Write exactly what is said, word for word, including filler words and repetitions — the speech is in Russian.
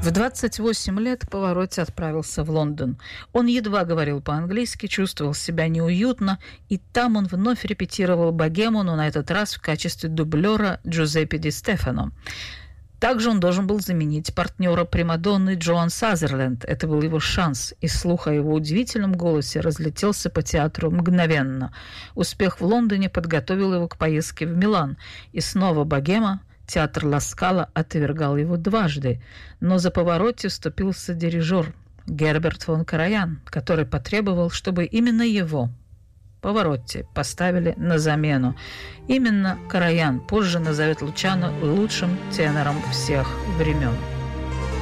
В двадцать восемь лет Паваротти отправился в Лондон. Он едва говорил по-английски, чувствовал себя неуютно, и там он вновь репетировал богему, но на этот раз в качестве дублера Джузеппе Ди Стефано. Также он должен был заменить партнера примадонны Джоан Сазерленд. Это был его шанс, и слух о его удивительном голосе разлетелся по театру мгновенно. Успех в Лондоне подготовил его к поездке в Милан, и снова богема. Театр Ла Скала отвергал его дважды, но за Паваротти вступился дирижер Герберт фон Караян, который потребовал, чтобы именно его, Паваротти, поставили на замену. Именно Караян позже назовет Лучано лучшим тенором всех времен.